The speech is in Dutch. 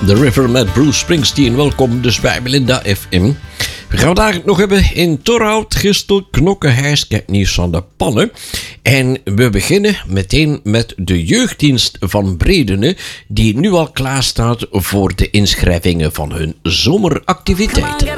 The River met Bruce Springsteen. Welkom dus bij Melinda FM. We gaan vandaag het nog hebben in Torhout, Gistel, Knokke, Heijs, Nieuws aan de Pannen. En we beginnen meteen met de jeugddienst van Bredene, die nu al klaar staat voor de inschrijvingen van hun zomeractiviteiten.